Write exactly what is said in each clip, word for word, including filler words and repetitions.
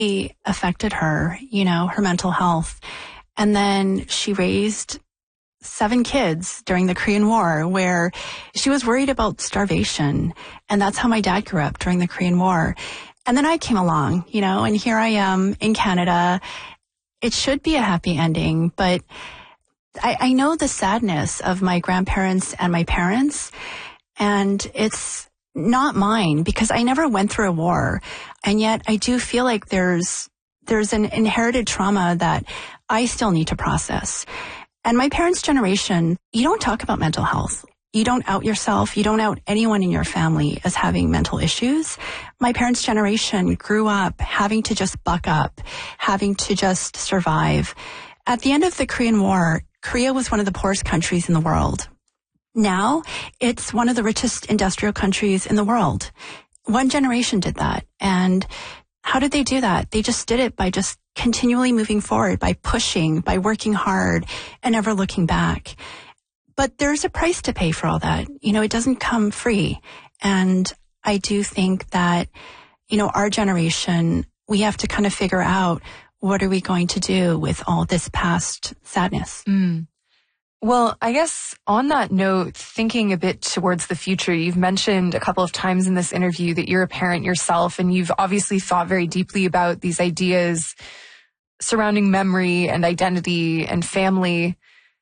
It affected her, you know, her mental health. And then she raised seven kids during the Korean War, where she was worried about starvation. And that's how my dad grew up during the Korean War. And then I came along, you know, and here I am in Canada. It should be a happy ending, but I, I know the sadness of my grandparents and my parents, and it's not mine because I never went through a war. And yet I do feel like there's, there's an inherited trauma that I still need to process. And my parents' generation, you don't talk about mental health. You don't out yourself. You don't out anyone in your family as having mental issues. My parents' generation grew up having to just buck up, having to just survive. At the end of the Korean War, Korea was one of the poorest countries in the world. Now, it's one of the richest industrial countries in the world. One generation did that. And how did they do that? They just did it by just continually moving forward, by pushing, by working hard, and never looking back. But there's a price to pay for all that. You know, it doesn't come free. And I do think that, you know, our generation, we have to kind of figure out what are we going to do with all this past sadness. Mm. Well, I guess on that note, thinking a bit towards the future, you've mentioned a couple of times in this interview that you're a parent yourself, and you've obviously thought very deeply about these ideas surrounding memory and identity and family.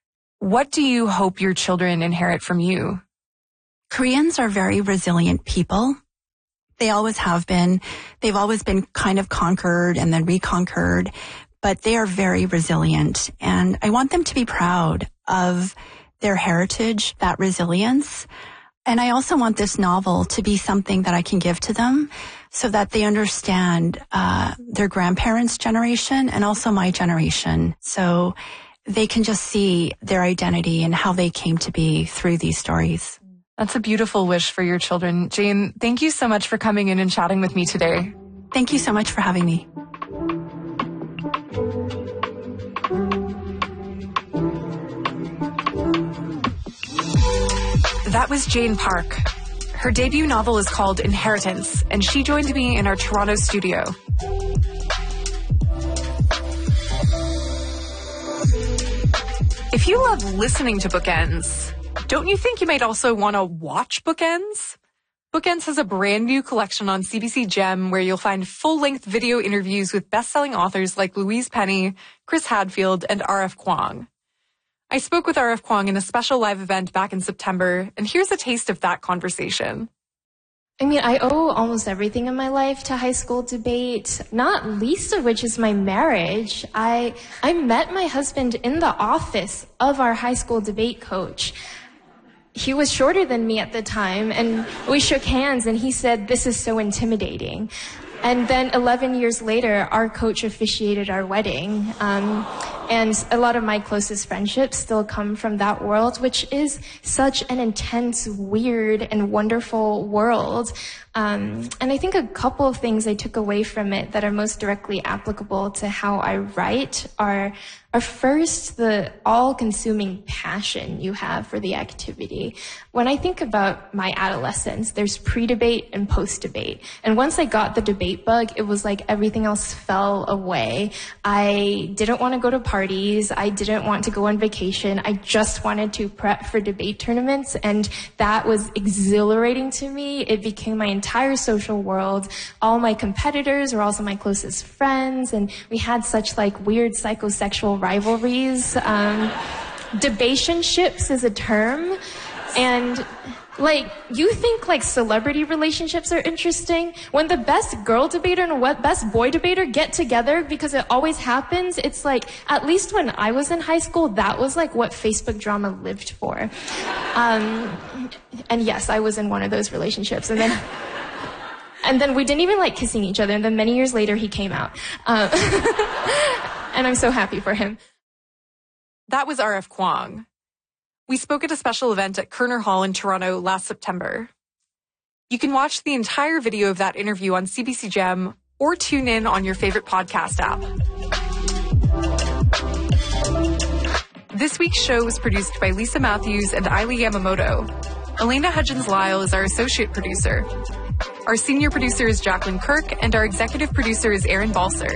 What do you hope your children inherit from you? Koreans are very resilient people. They always have been. They've always been kind of conquered and then reconquered, but they are very resilient. And I want them to be proud of their heritage, that resilience. And I also want this novel to be something that I can give to them so that they understand uh, their grandparents' generation and also my generation. So they can just see their identity and how they came to be through these stories. That's a beautiful wish for your children. Jane, thank you so much for coming in and chatting with me today. Thank you so much for having me. That was Jane Park. Her debut novel is called Inheritance, and she joined me in our Toronto studio. If you love listening to Bookends, don't you think you might also want to watch Bookends? Bookends has a brand new collection on C B C Gem where you'll find full-length video interviews with best-selling authors like Louise Penny, Chris Hadfield, and R F Kuang. I spoke with R F Kuang in a special live event back in September, and here's a taste of that conversation. I mean, I owe almost everything in my life to high school debate, not least of which is my marriage. I I met my husband in the office of our high school debate coach. He was shorter than me at the time, and we shook hands, and he said, "This is so intimidating." And then eleven years later, our coach officiated our wedding. Um, and a lot of my closest friendships still come from that world, which is such an intense, weird, and wonderful world. Um, and I think a couple of things I took away from it that are most directly applicable to how I write are, are first, the all-consuming passion you have for the activity. When I think about my adolescence, there's pre-debate and post-debate. And once I got the debate bug, it was like everything else fell away. I didn't want to go to parties. I didn't want to go on vacation. I just wanted to prep for debate tournaments, and that was exhilarating to me. It became my entire social world. All my competitors were also my closest friends, and we had such like weird psychosexual rivalries. Um, debationships is a term, and like, you think like celebrity relationships are interesting? When the best girl debater and the best boy debater get together, because it always happens, it's like, at least when I was in high school, that was like what Facebook drama lived for. Um, and yes, I was in one of those relationships, and then and then we didn't even like kissing each other, and then many years later he came out. Um, and I'm so happy for him. That was R F Kuang. We spoke at a special event at Kerner Hall in Toronto last September. You can watch the entire video of that interview on C B C Gem or tune in on your favorite podcast app. This week's show was produced by Lisa Matthews and Ailey Yamamoto. Elena Hudgens-Lyle is our associate producer. Our senior producer is Jacqueline Kirk, and our executive producer is Aaron Balser.